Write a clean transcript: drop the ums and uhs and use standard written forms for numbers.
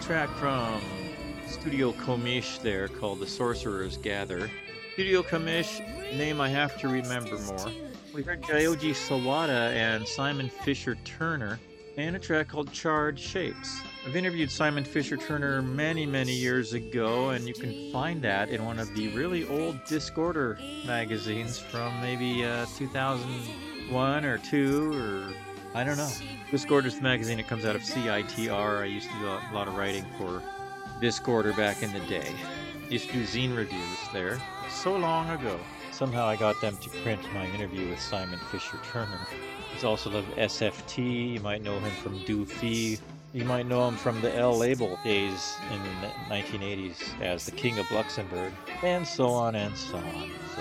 track from Studio Komish there called The Sorcerer's Gather. Studio Komish, name I have to remember more. We heard Jyoji Sawada and Simon Fisher-Turner, and a track called Charred Shapes. I've interviewed Simon Fisher-Turner many years ago, and you can find that in one of the really old Discorder magazines from maybe 2001 or 2, or I don't know. Discorder's the magazine. It comes out of CITR. I used to do a lot of writing for Discorder back in the day. Used to do zine reviews there so long ago. Somehow I got them to print my interview with Simon Fisher-Turner. He's also the SFT. You might know him from Doofy. You might know him from the L Label days in the 1980s as the King of Luxembourg, and so on and so on.